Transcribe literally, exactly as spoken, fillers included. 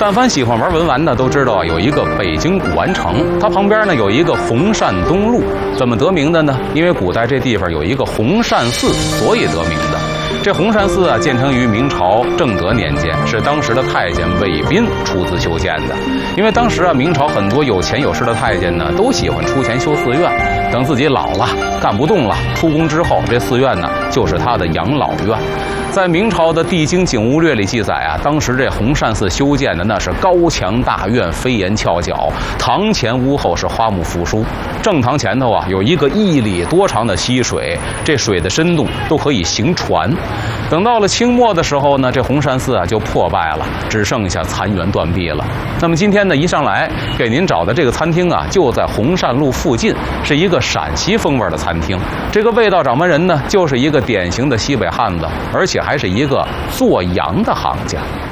但凡喜欢玩文玩的都知道啊，有一个北京古玩城，它旁边呢有一个洪善东路，怎么得名的呢？因为古代这地方有一个洪善寺，所以得名的。这洪善寺啊，建成于明朝正德年间，是当时的太监韦彬出资修建的。因为当时啊，明朝很多有钱有势的太监呢，都喜欢出钱修寺院，等自己老了干不动了，出宫之后，这寺院呢就是他的养老院。在明朝的《帝京景物略》里记载啊，当时这洪善寺修建的那是高墙大院，飞檐翘角，堂前屋后是花木扶疏。正堂前头啊有一个一里多长的溪水，这水的深度都可以行船。等到了清末的时候呢，这洪善寺啊就破败了，只剩下残垣断壁了。那么今天呢，一上来给您找的这个餐厅啊，就在洪善路附近，是一个陕西风味的餐厅。这个味道掌门人呢，就是一个典型的西北汉子，而且还是一个做羊的行家。